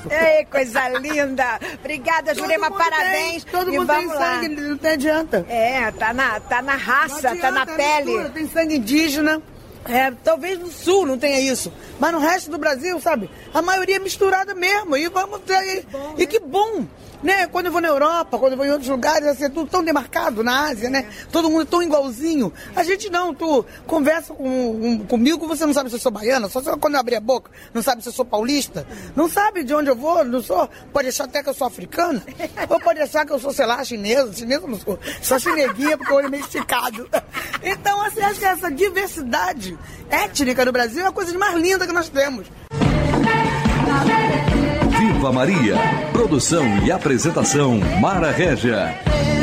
isso. Ei, coisa linda. Obrigada, Jurema, parabéns. Todo mundo tem sangue, não adianta. Tá na raça, tá na pele. Mistura, tem sangue indígena. Talvez no sul não tenha isso, mas no resto do Brasil, sabe, a maioria é misturada mesmo, e vamos ter, e que bom, né, quando eu vou na Europa, quando eu vou em outros lugares, assim, é tudo tão demarcado, na Ásia, né, todo mundo tão igualzinho, a gente não, tu conversa comigo, você não sabe se eu sou baiana, só quando eu abrir a boca, não sabe se eu sou paulista, não sabe de onde eu vou, não sou, pode achar até que eu sou africana, ou pode achar que eu sou, sei lá, chinesa eu não sou, só chineguinha porque o olho é meio esticado. Então, assim, acho que essa diversidade étnica do Brasil é a coisa mais linda que nós temos. Viva Maria! Produção e apresentação Mara Régia.